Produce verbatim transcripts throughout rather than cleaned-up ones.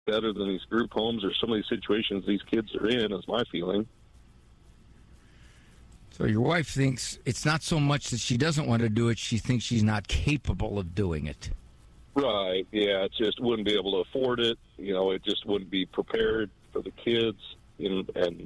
better than these group homes or some of these situations these kids are in, is my feeling. So your wife thinks it's not so much that she doesn't want to do it, she thinks she's not capable of doing it. Right, yeah, it just wouldn't be able to afford it. You know, it just wouldn't be prepared for the kids. And, and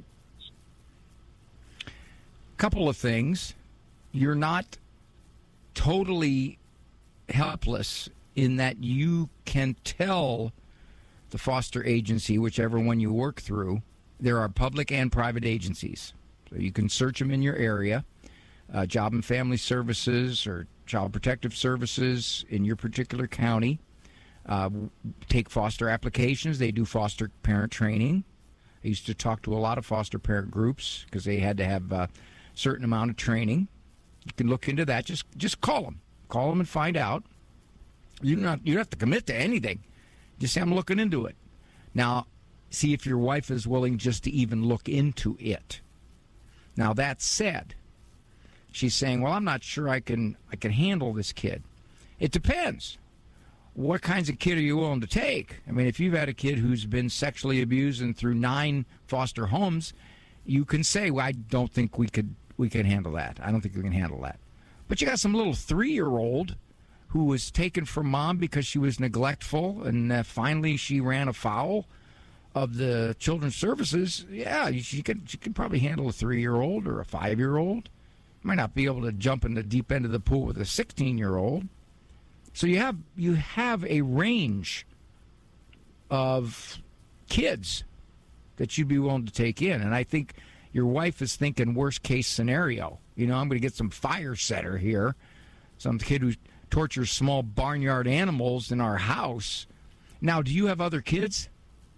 couple of things. You're not totally helpless in that you can tell the foster agency, whichever one you work through. There are public and private agencies. So you can search them in your area, uh, Job and Family Services or Child Protective Services in your particular county. Uh, take foster applications. They do foster parent training. I used to talk to a lot of foster parent groups because they had to have a certain amount of training. You can look into that. Just just call them. Call them and find out. You not you don't have to commit to anything. Just say, I'm looking into it. Now, see if your wife is willing just to even look into it. Now, that said, she's saying, well, I'm not sure I can I can handle this kid. It depends. What kinds of kid are you willing to take? I mean, if you've had a kid who's been sexually abused and through nine foster homes, you can say, well, I don't think we could we can handle that. I don't think we can handle that. But you got some little three-year-old who was taken from mom because she was neglectful, and uh, finally she ran afoul of the children's services. Yeah, she could, she could probably handle a three-year-old or a five-year-old. Might not be able to jump in the deep end of the pool with a sixteen-year-old. So you have you have a range of kids that you'd be willing to take in. And I think your wife is thinking worst-case scenario. You know, I'm going to get some fire setter here, some kid who tortures small barnyard animals in our house. Now, do you have other kids?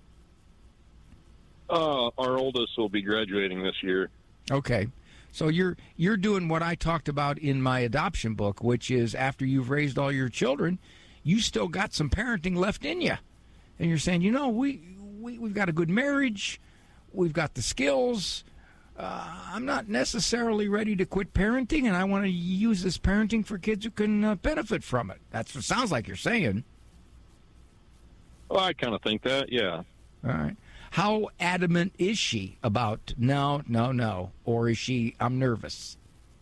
Uh, our oldest will be graduating this year. Okay. So you're you're doing what I talked about in my adoption book, which is after you've raised all your children, you still got some parenting left in you. And you're saying, you know, we, we, we've got a good marriage. We've got the skills. Uh, I'm not necessarily ready to quit parenting, and I want to use this parenting for kids who can uh, benefit from it. That's what it sounds like you're saying. Well, I kind of think that, yeah. All right. How adamant is she about no, no, no? Or is she, I'm nervous?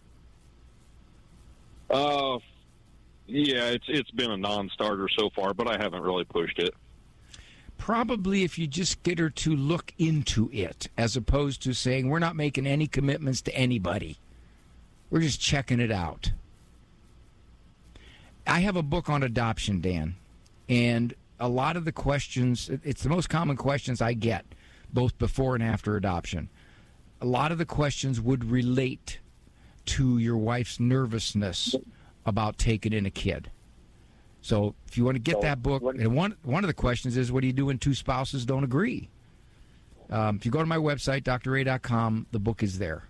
Uh, yeah, it's it's been a non-starter so far, but I haven't really pushed it. Probably if you just get her to look into it, as opposed to saying, we're not making any commitments to anybody. We're just checking it out. I have a book on adoption, Dan, and a lot of the questions, it's the most common questions I get, both before and after adoption. A lot of the questions would relate to your wife's nervousness about taking in a kid. So if you want to get that book, and one one of the questions is, what do you do when two spouses don't agree? Um, if you go to my website, D R ray dot com, the book is there.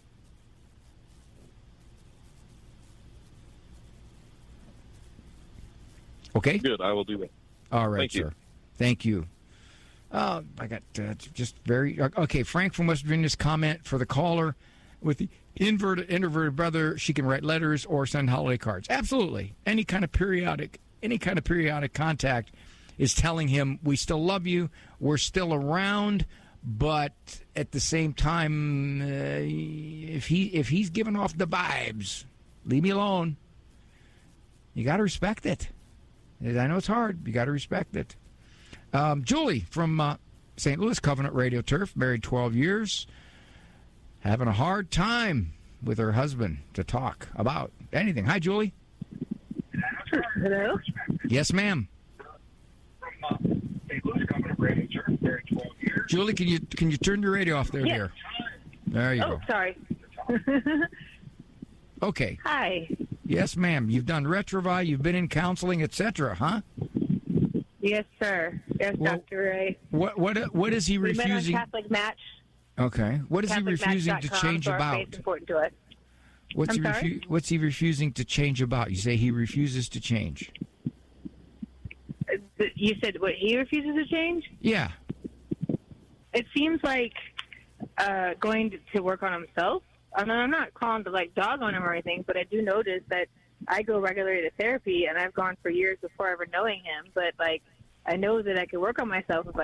Okay? Good, I will do that. All right, Thank sir. you. Thank you. Uh, I got uh, just very... Okay, Frank from West Virginia's comment for the caller. With the inverted, introverted brother, she can write letters or send holiday cards. Absolutely. Any kind of periodic, any kind of periodic contact is telling him, we still love you, we're still around, but at the same time, uh, if he if he's giving off the vibes, leave me alone. You got to respect it. I know it's hard. You got to respect it. Um, Julie from uh, Saint Louis, Covenant Radio Turf, married twelve years, having a hard time with her husband to talk about anything. Hi, Julie. Hello? Yes, ma'am. Julie, can you can you turn your radio off there, Yes. dear? There you Oh, go. sorry. Okay. Hi. Yes, ma'am. You've done Retrovi, you've been in counseling, et cetera, huh? Yes, sir. Yes, Well, Doctor Ray. What what what is he We met on refusing? Catholic Match. Okay. What is he Catholic refusing Match to dot com, change so our about? faith's important to us. What's I'm he sorry? refu- What's he refusing to change about? You say he refuses to change. Uh, You said what? He refuses to change. Yeah. It seems like uh, going to, to work on himself. I mean, I'm not calling to like dog on him or anything, but I do notice that I go regularly to therapy, and I've gone for years before ever knowing him. But like, I know that I could work on myself if I